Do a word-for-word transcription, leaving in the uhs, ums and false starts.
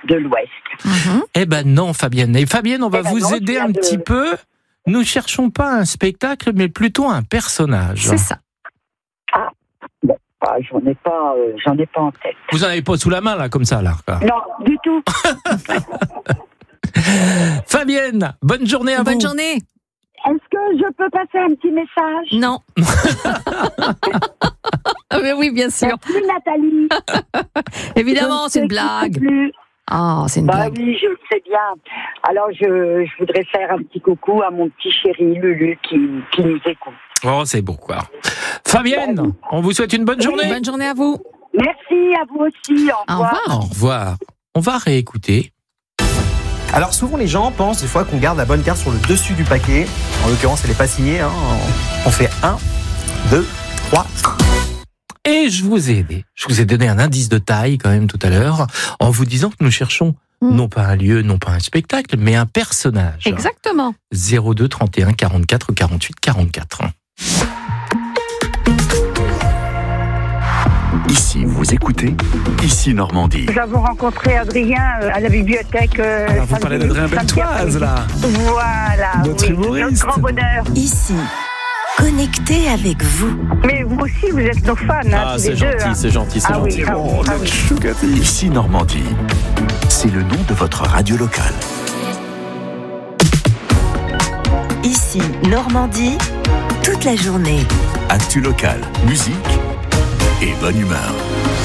de l'Ouest. Mmh. Eh ben non, Fabienne. Et Fabienne, on va Eh ben vous non, aider tu un viens de- petit peu. Nous cherchons pas un spectacle, mais plutôt un personnage. C'est ça. Bon, ah, j'en ai pas, euh, j'en ai pas en tête. Vous en avez pas sous la main, là, comme ça, là. quoi. Non, du tout. Fabienne, bonne journée à Bonne vous. journée. Est-ce que je peux passer un petit message? Non. Ah, mais oui, bien sûr. Merci Nathalie. Évidemment, Je c'est une ne t'écoute blague. plus. Oh, c'est une Bah blague. oui, je le sais bien. Alors je, je voudrais faire un petit coucou à mon petit chéri Lulu qui, qui nous écoute. Oh, c'est beau, quoi. Fabienne, on vous souhaite une bonne journée. Bonne journée à vous. Merci à vous aussi. Au Au revoir. revoir. Au revoir. On va réécouter. Alors souvent les gens pensent des fois qu'on garde la bonne carte sur le dessus du paquet. En l'occurrence elle n'est pas signée. Hein. On fait un, deux, trois. Et je vous ai aidé. Je vous ai donné un indice de taille quand même tout à l'heure, en vous disant que nous cherchons Mm. non pas un lieu, non pas un spectacle, mais un personnage. Exactement. zéro deux trente et un quarante-quatre quarante-huit quarante-quatre. Ici, vous écoutez Ici Normandie. Nous avons rencontré Adrien euh, à la bibliothèque. euh, Ah, vous parlez d'Adrien samedi Beltoise, après-midi. là. Voilà. Notre oui, humoriste. Notre grand bonheur. Ici, connecté avec vous. Mais vous aussi, vous êtes nos fans, hein, Ah, tous c'est les deux. gentil, hein. c'est gentil, c'est Ah oui, gentil. ah oui, Oh, ah le oui. choucati. Ici Normandie. C'est le nom de votre radio locale. Ici, Normandie, toute la journée. Actu locale, musique et bonne humeur.